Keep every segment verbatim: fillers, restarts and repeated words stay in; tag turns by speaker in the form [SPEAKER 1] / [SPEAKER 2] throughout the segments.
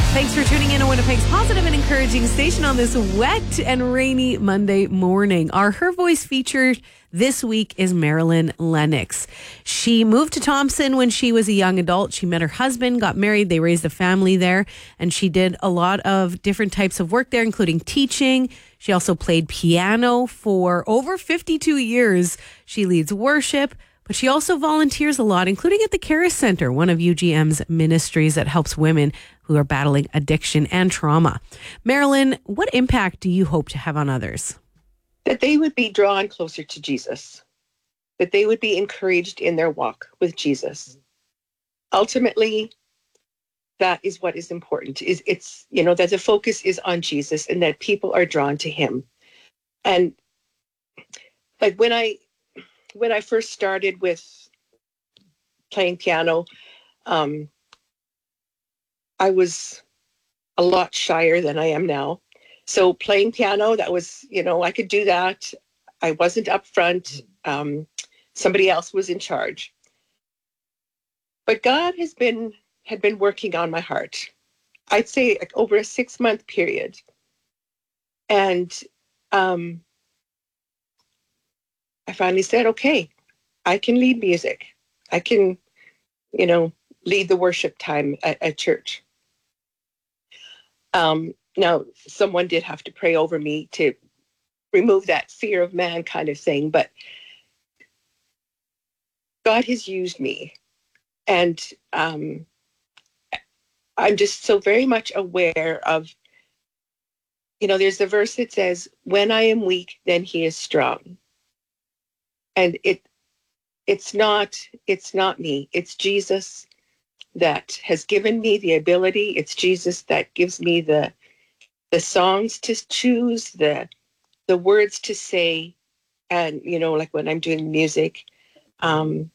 [SPEAKER 1] Thanks for tuning in to Winnipeg's positive and encouraging station on this wet and rainy Monday morning. Our Her Voice feature this week is Marilyn Lennox. She moved to Thompson when she was a young adult. She met her husband, got married, they raised a family there, and she did a lot of different types of work there, including teaching. She also played piano for over fifty-two years. She leads worship, but she also volunteers a lot, including at the Caris Center, one of U G M's ministries that helps women who are battling addiction and trauma. Marilyn, what impact do you hope to have on others?
[SPEAKER 2] That they would be drawn closer to Jesus, that they would be encouraged in their walk with Jesus. Ultimately, that is what is important. Is it's, you know, that the focus is on Jesus and that people are drawn to him. And like when I when I first started with playing piano, um, I was a lot shyer than I am now. So playing piano, that was, you know, I could do that. I wasn't up front. Um, somebody else was in charge. But God has been, had been working on my heart. I'd say like over a six month period. And um, I finally said, okay, I can lead music. I can, you know, lead the worship time at, at church. Um, now, someone did have to pray over me to remove that fear of man kind of thing, but God has used me. And um, I'm just so very much aware of, you know, there's a verse that says, when I am weak, then he is strong. And it, it's not, it's not me, it's Jesus that has given me the ability. It's Jesus that gives me the the songs to choose, the the words to say, and you know, like when I'm doing music, um,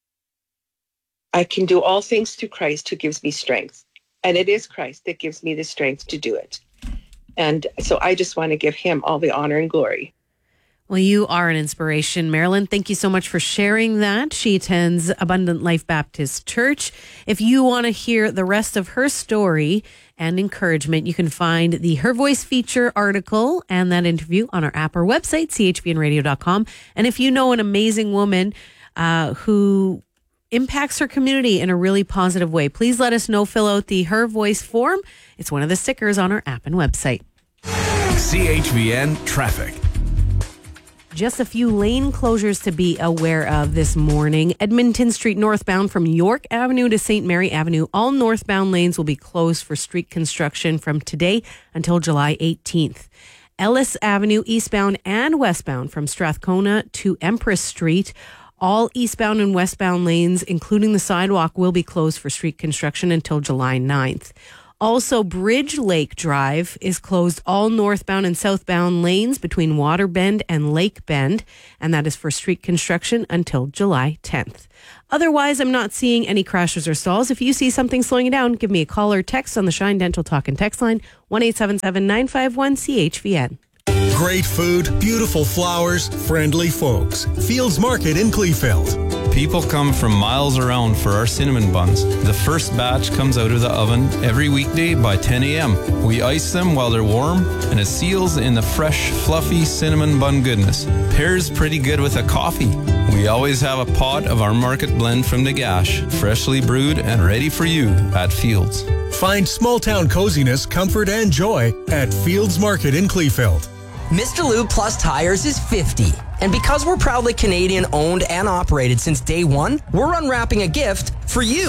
[SPEAKER 2] I can do all things through Christ who gives me strength, and it is Christ that gives me the strength to do it. And so I just want to give him all the honor and glory.
[SPEAKER 1] Well, you are an inspiration, Marilyn. Thank you so much for sharing that. She attends Abundant Life Baptist Church. If you want to hear the rest of her story and encouragement, you can find the Her Voice feature article and that interview on our app or website, c h b n radio dot com. And if you know an amazing woman uh, who impacts her community in a really positive way, please let us know. Fill out the Her Voice form. It's one of the stickers on our app and website.
[SPEAKER 3] C H B N Traffic.
[SPEAKER 1] Just a few lane closures to be aware of this morning. Edmonton Street northbound from York Avenue to Saint Mary Avenue. All northbound lanes will be closed for street construction from today until July eighteenth. Ellis Avenue eastbound and westbound from Strathcona to Empress Street. All eastbound and westbound lanes, including the sidewalk, will be closed for street construction until July ninth. Also, Bridge Lake Drive is closed all northbound and southbound lanes between Waterbend and Lake Bend, and that is for street construction until July tenth. Otherwise, I'm not seeing any crashes or stalls. If you see something slowing you down, give me a call or text on the Shine Dental Talk and Text line, one eight seven seven, nine five one, C H V N.
[SPEAKER 4] Great food, beautiful flowers, friendly folks. Fields Market in Kleefeld.
[SPEAKER 5] People come from miles around for our cinnamon buns. The first batch comes out of the oven every weekday by ten a.m. We ice them while they're warm, and it seals in the fresh, fluffy cinnamon bun goodness. Pairs pretty good with a coffee. We always have a pot of our market blend from the Gash, freshly brewed and ready for you at Fields.
[SPEAKER 4] Find small town coziness, comfort, and joy at Fields Market in Kleefeld.
[SPEAKER 6] Mister Lube Plus Tires is fifty. And because we're proudly Canadian owned and operated since day one, we're unwrapping a gift for you.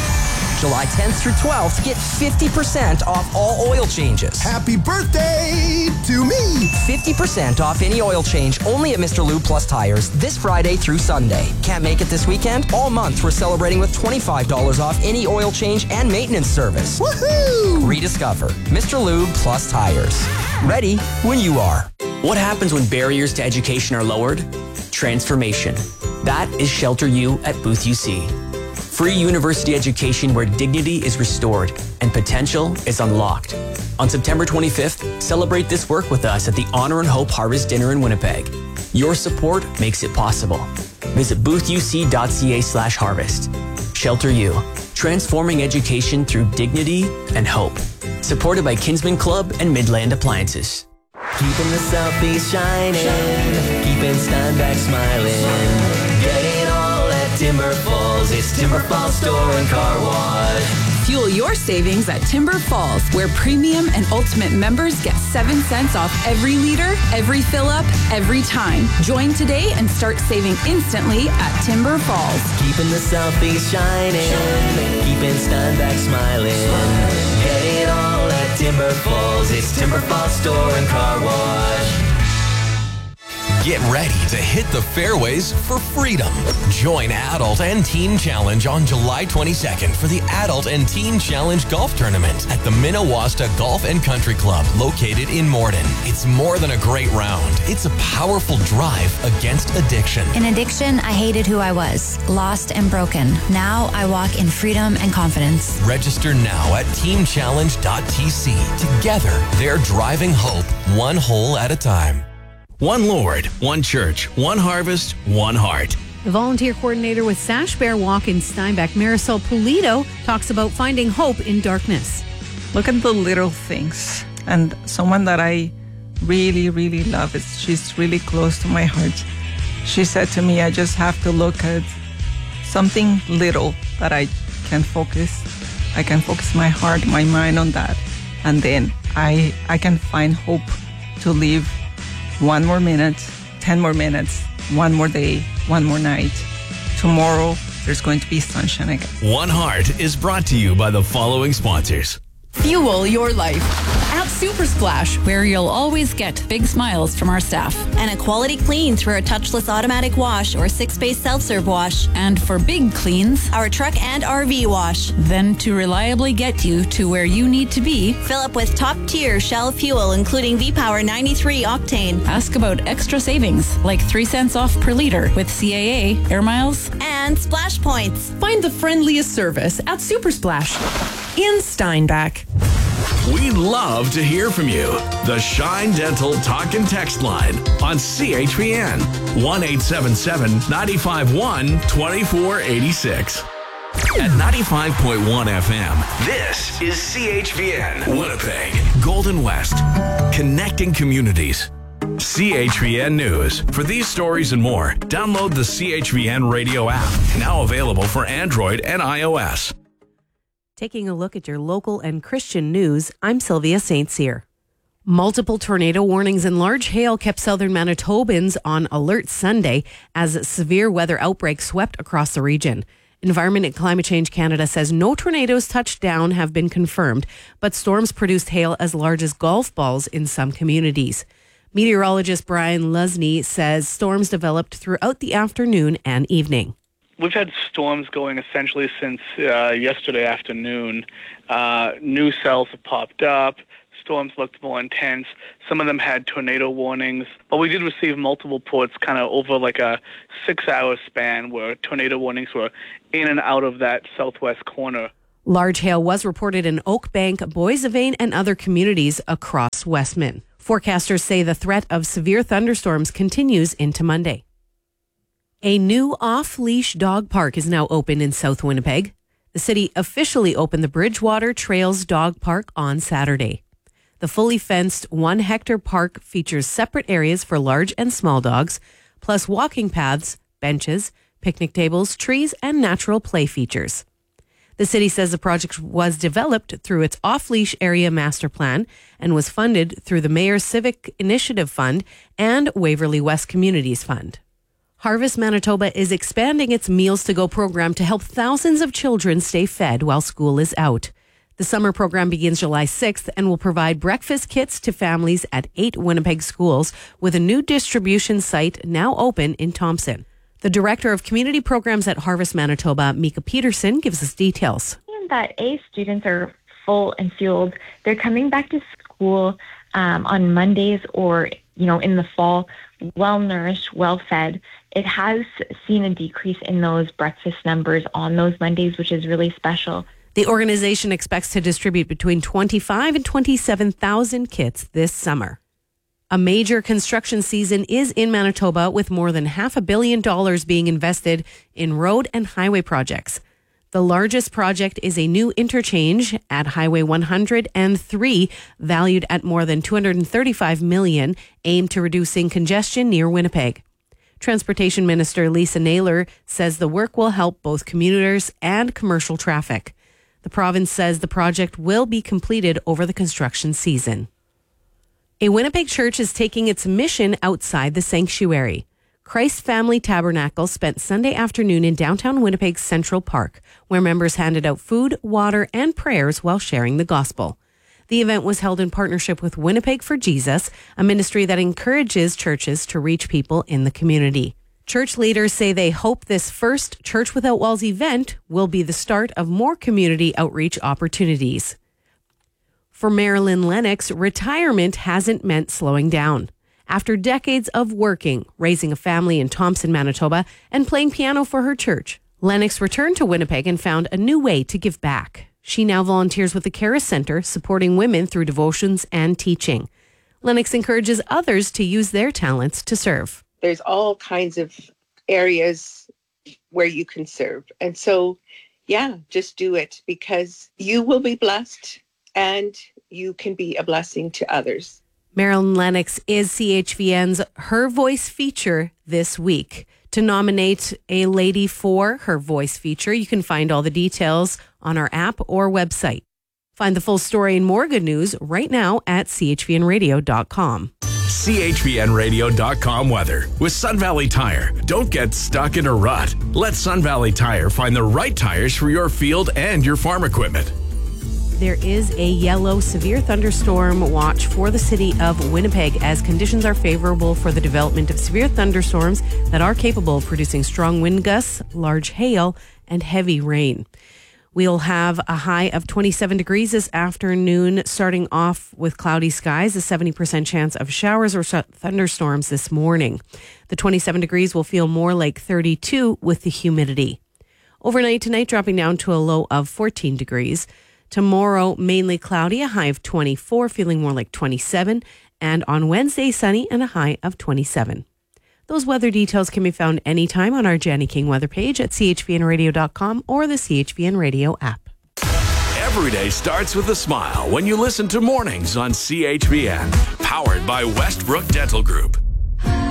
[SPEAKER 6] July tenth through twelfth, get fifty percent off all oil changes.
[SPEAKER 7] Happy birthday to me!
[SPEAKER 6] fifty percent off any oil change only at Mister Lube Plus Tires this Friday through Sunday. Can't make it this weekend? All month we're celebrating with twenty-five dollars off any oil change and maintenance service.
[SPEAKER 7] Woohoo!
[SPEAKER 6] Rediscover Mister Lube Plus Tires. Ready when you are.
[SPEAKER 8] What happens when barriers to education are lowered? Transformation. That is Shelter U at Booth U C. Free university education where dignity is restored and potential is unlocked. On September twenty-fifth, celebrate this work with us at the Honor and Hope Harvest Dinner in Winnipeg. Your support makes it possible. Visit boothuc.ca slash harvest. Shelter U, transforming education through dignity and hope. Supported by Kinsman Club and Midland Appliances.
[SPEAKER 9] Keeping the Southeast shining, keeping Steinbach smiling. Get it all at Timber Falls. It's Timber Falls Store and Car Wash.
[SPEAKER 10] Fuel your savings at Timber Falls, where premium and ultimate members get seven cents off every liter, every fill-up, every time. Join today and start saving instantly at Timber Falls.
[SPEAKER 9] Keeping the Southeast shining, shining. Keeping Steinbach smiling. smiling. Get it all at Timber Falls. It's Timber Falls Store and Car Wash.
[SPEAKER 3] Get ready to hit the fairways for freedom. Join Adult and Teen Challenge on July twenty-second for the Adult and Teen Challenge Golf Tournament at the Minnewasta Golf and Country Club located in Morden. It's more than a great round. It's a powerful drive against addiction.
[SPEAKER 11] In addiction, I hated who I was, lost and broken. Now I walk in freedom and confidence.
[SPEAKER 3] Register now at team challenge dot t c. Together, they're driving hope one hole at a time. One Lord, one church, one harvest, one heart.
[SPEAKER 1] The volunteer coordinator with Sash Bear Walk in Steinbach, Marisol Pulido, talks about finding hope in darkness.
[SPEAKER 12] Look at the little things. And someone that I really, really love, is she's really close to my heart. She said to me, I just have to look at something little that I can focus. I can focus my heart, my mind on that. And then I I can find hope to live one more minute, ten more minutes, one more day, one more night. Tomorrow, there's going to be sunshine again.
[SPEAKER 3] One Heart is brought to you by the following sponsors.
[SPEAKER 10] Fuel your life at Super Splash, where you'll always get big smiles from our staff.
[SPEAKER 13] And a quality clean through our touchless automatic wash or six-phase self-serve wash.
[SPEAKER 10] And for big cleans,
[SPEAKER 13] our truck and R V wash.
[SPEAKER 10] Then to reliably get you to where you need to be,
[SPEAKER 13] fill up with top-tier Shell fuel, including V-Power ninety-three octane.
[SPEAKER 10] Ask about extra savings, like three cents off per liter with C A A, air miles,
[SPEAKER 13] and splash points.
[SPEAKER 14] Find the friendliest service at Super Splash in Steinbach.
[SPEAKER 3] We'd love to hear from you. The Shine Dental Talk and Text line on C H V N one eight seven seven, nine five one, two four eight six. At ninety-five point one F M, this is C H V N Winnipeg, Golden West, connecting communities. C H V N News. For these stories and more, download the C H V N radio app, now available for Android and iOS.
[SPEAKER 1] Taking a look at your local and Christian news, I'm Sylvia Saint Cyr. Multiple tornado warnings and large hail kept southern Manitobans on alert Sunday as severe weather outbreaks swept across the region. Environment and Climate Change Canada says no tornadoes touched down have been confirmed, but storms produced hail as large as golf balls in some communities. Meteorologist Brian Lusney says storms developed throughout the afternoon and evening.
[SPEAKER 15] We've had storms going essentially since uh, yesterday afternoon. Uh, new cells have popped up. Storms looked more intense. Some of them had tornado warnings. But we did receive multiple reports kind of over like a six-hour span where tornado warnings were in and out of that southwest corner.
[SPEAKER 1] Large hail was reported in Oakbank, Boissevain, and other communities across Westman. Forecasters say the threat of severe thunderstorms continues into Monday. A new off-leash dog park is now open in South Winnipeg. The city officially opened the Bridgewater Trails Dog Park on Saturday. The fully fenced one-hectare park features separate areas for large and small dogs, plus walking paths, benches, picnic tables, trees, and natural play features. The city says the project was developed through its off-leash area master plan and was funded through the Mayor's Civic Initiative Fund and Waverly West Communities Fund. Harvest Manitoba is expanding its Meals to Go program to help thousands of children stay fed while school is out. The summer program begins July sixth and will provide breakfast kits to families at eight Winnipeg schools with a new distribution site now open in Thompson. The Director of Community Programs at Harvest Manitoba, Mika Peterson, gives us details.
[SPEAKER 16] That A, students are full and fueled. They're coming back to school um, on Mondays or, you know, in the fall, well-nourished, well-fed. It has seen a decrease in those breakfast numbers on those Mondays, which is really special.
[SPEAKER 1] The organization expects to distribute between twenty-five and twenty-seven thousand kits this summer. A major construction season is in Manitoba with more than half a billion dollars being invested in road and highway projects. The largest project is a new interchange at Highway one hundred three, valued at more than two hundred thirty-five million dollars, aimed to reducing congestion near Winnipeg. Transportation Minister Lisa Naylor says the work will help both commuters and commercial traffic. The province says the project will be completed over the construction season. A Winnipeg church is taking its mission outside the sanctuary. Christ Family Tabernacle spent Sunday afternoon in downtown Winnipeg's Central Park, where members handed out food, water, and prayers while sharing the gospel. The event was held in partnership with Winnipeg for Jesus, a ministry that encourages churches to reach people in the community. Church leaders say they hope this first Church Without Walls event will be the start of more community outreach opportunities. For Marilyn Lennox, retirement hasn't meant slowing down. After decades of working, raising a family in Thompson, Manitoba, and playing piano for her church, Lennox returned to Winnipeg and found a new way to give back. She now volunteers with the Caris Center, supporting women through devotions and teaching. Lennox encourages others to use their talents to serve.
[SPEAKER 2] There's all kinds of areas where you can serve. And so, yeah, just do it, because you will be blessed and you can be a blessing to others.
[SPEAKER 1] Marilyn Lennox is C H V N's Her Voice feature this week. To nominate a lady for Her Voice feature, you can find all the details on our app or website. Find the full story and more good news right now at c h v n radio dot com.
[SPEAKER 3] c h v n radio dot com weather with Sun Valley Tire. Don't get stuck in a rut. Let Sun Valley Tire find the right tires for your field and your farm equipment.
[SPEAKER 1] There is a yellow severe thunderstorm watch for the city of Winnipeg as conditions are favorable for the development of severe thunderstorms that are capable of producing strong wind gusts, large hail, and heavy rain. We'll have a high of twenty-seven degrees this afternoon, starting off with cloudy skies, a seventy percent chance of showers or thunderstorms this morning. The twenty-seven degrees will feel more like thirty-two with the humidity. Overnight tonight, dropping down to a low of fourteen degrees. Tomorrow, mainly cloudy, a high of twenty-four, feeling more like twenty-seven. And on Wednesday, sunny and a high of twenty-seven. Those weather details can be found anytime on our Jenny King weather page at c h v n radio dot com or the C H V N Radio app.
[SPEAKER 3] Every day starts with a smile when you listen to Mornings on C H V N. Powered by Westbrook Dental Group.